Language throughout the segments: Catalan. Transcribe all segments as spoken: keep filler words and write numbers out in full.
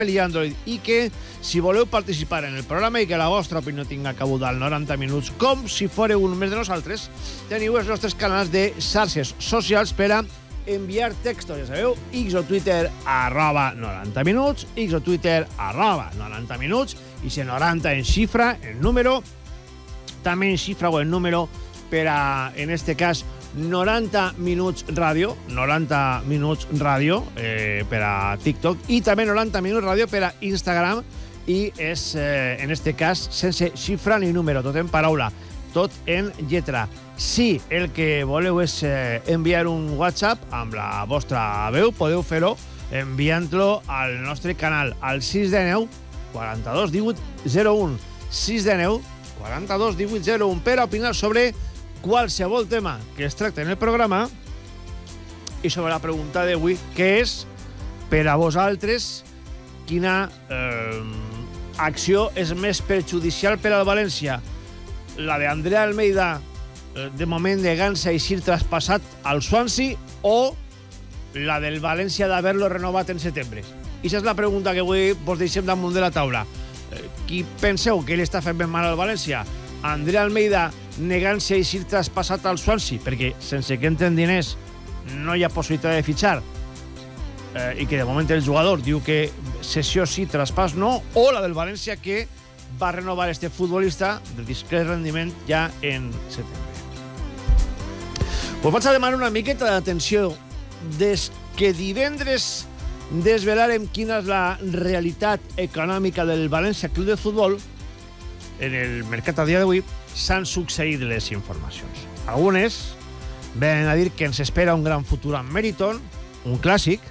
i Android, i que si voleu participar en el programa i que la vostra opinió tinga cabuda al noranta minuts, com si fóreu un més de nosaltres, teniu els nostres canals de xarxes socials per a enviar textos, ja sabeu, X o Twitter arroba noranta minuts, X o Twitter arroba noranta minuts, i si noranta en xifra, en número, també en xifra o en número per a, en este cas, noranta minuts ràdio, noranta minuts ràdio eh, per a TikTok, i també noranta minuts ràdio per a Instagram, i és, eh, en este cas, sense xifra ni número, tot en paraula, tot en lletra. Si el que voleu és eh, enviar un WhatsApp amb la vostra veu, podeu fer-ho enviant-lo al nostre canal, al sis de nou, quaranta-dos, divuit, zero u, sis de nou, quaranta-dos, divuit, zero u, per a opinar sobre qualsevol tema que es tracta en el programa i sobre la pregunta d'avui, que és, per a vosaltres, quina eh, acció és més perjudicial per al València? La d'Andrea Almeida, eh, de moment negant-se a eixir traspassat al Swansea, o la del València d'haver-lo renovat en setembre? I aquesta és la pregunta que avui vos deixem damunt de la taula. Eh, qui penseu que li està fent ben mal al València? Andrea Almeida negant-se a eixir traspassat al Swansea, perquè sense que entren diners no hi ha possibilitat de fitxar, eh, i que de moment el jugador diu que cessió sí, traspàs no, o la del València, que va renovar este futbolista de discret rendiment ja en setembre. Pues vaig a demanar una miqueta d'atenció des que divendres desvelarem quina és la realitat econòmica del València Club de Futbol. En el mercat a dia d'avui s'han succeït les informacions. Algunes venen a dir que ens espera un gran futur amb Meriton, un clàssic,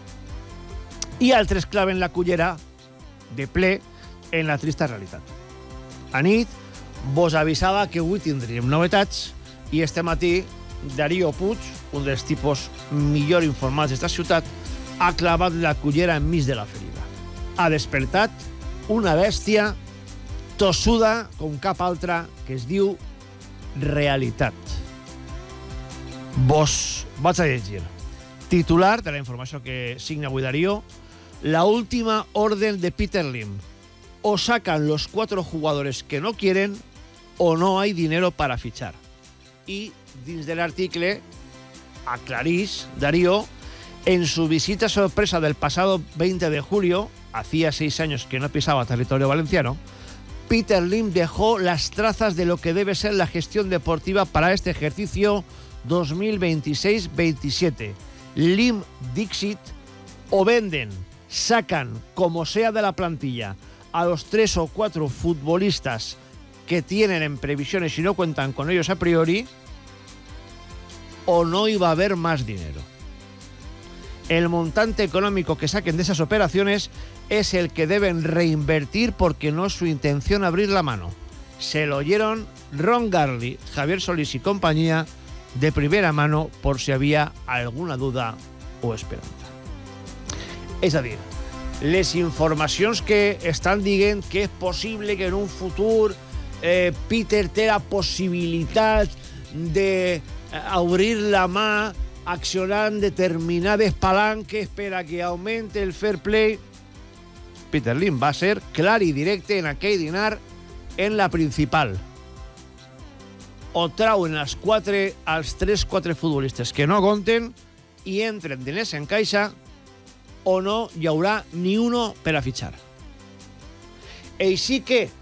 i altres claven la cullera de ple en la trista realitat. A nit vos avisava que avui tindríem novetats, i este matí Darío Puig, un dels tipus millor informats d'esta ciutat, ha clavat la cullera enmig de la ferida. Ha despertat una bèstia tossuda com cap altra, que es diu realitat. Vos vaig a llegir. Titular de la informació que signa avui Darío: la última orden de Peter Lim. O sacan los cuatro jugadores que no quieren o no hay dinero para fichar. Y dins de l'article aclarís Darío, en su visita sorpresa del pasado veinte de julio, hacía seis años que no pisaba territorio valenciano, Peter Lim dejó las trazas de lo que debe ser la gestión deportiva para este ejercicio dos mil veintiséis veintisiete. Lim Dixit: o venden, sacan como sea de la plantilla a los tres o cuatro futbolistas que tienen en previsiones y no cuentan con ellos a priori, o no iba a haber más dinero. El montante económico que saquen de esas operaciones es el que deben reinvertir, porque no es su intención abrir la mano. Se lo oyeron Ron Garley, Javier Solís y compañía de primera mano, por si había alguna duda o esperanza. És a dir, les informacions que estan dient que és possible que en un futur eh, Peter té la possibilitat d'obrir la mà accionant determinades palanques per a que augmente el fair play. Peter Lim va ser clar i directe en aquell dinar en la principal. O trauen els quatre, els tres quatre futbolistes que no compten i entren diners en caixa, o no hi haurà ni uno per a fitxar. Així que,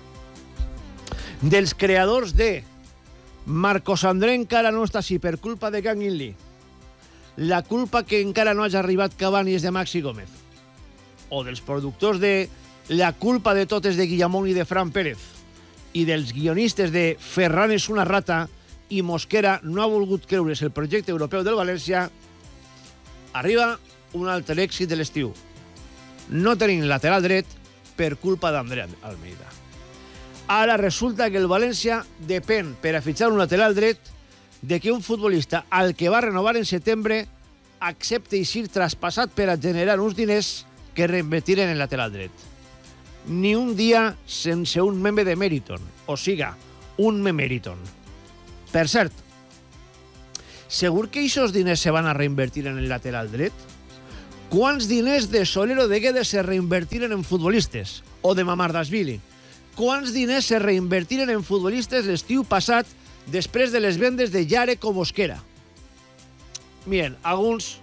dels creadors de Marcos André encara no està així per culpa de Kang In Lee, la culpa que encara no hagi arribat Cavani és de Maxi Gómez, o dels productors de La culpa de tot és de Guillamón i de Fran Pérez, i dels guionistes de Ferran és una rata i Mosquera no ha volgut creure's el projecte europeu del València, arriba un altre èxit de l'estiu. No tenim lateral dret per culpa d'Andrea Almeida. Ara resulta que el València depèn, per a fitxar un lateral dret, de que un futbolista al que va renovar en setembre accepte eixir traspassat per a generar uns diners que reinvertiren en lateral dret. Ni un dia sense un meme de Meriton, o siga, un memeriton. Per cert, segur que aquests diners se van a reinvertir en el lateral dret? Quants diners de Soler o de Guedes se reinvertiren en futbolistes? O de Mamardashvili? Quants diners se reinvertiren en futbolistes l'estiu passat després de les vendes de Yarek o Mosquera? Miren, alguns